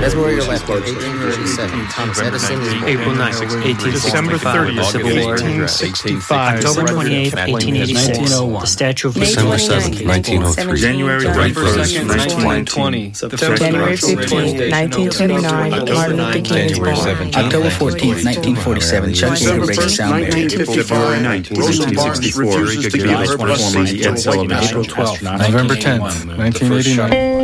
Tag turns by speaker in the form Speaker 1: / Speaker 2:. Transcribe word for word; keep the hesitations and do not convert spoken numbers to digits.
Speaker 1: February eleventh, eighteen thirty-seven, Thomas Edison is born.
Speaker 2: April ninth, eighteen sixty-five, the Civil War.
Speaker 3: eighteen sixty-five,
Speaker 2: October twenty-eighth, eighteen eighty-six,
Speaker 4: nineteen oh one.
Speaker 2: the Statue of
Speaker 5: May
Speaker 2: Liberty.
Speaker 6: December seventh, nineteen oh three.
Speaker 3: January thirty-first, nineteen twenty.
Speaker 5: January fifteenth, nineteen twenty-nine, Martin Luther King is born.
Speaker 4: October fourteenth, nineteen forty-seven, Chuck Berry breaks sound marriage.
Speaker 3: February ninth, nineteen sixty-four, July twenty-fourth, Ed Sullivan.
Speaker 4: April twelfth,
Speaker 6: November tenth, nineteen eighty-nine.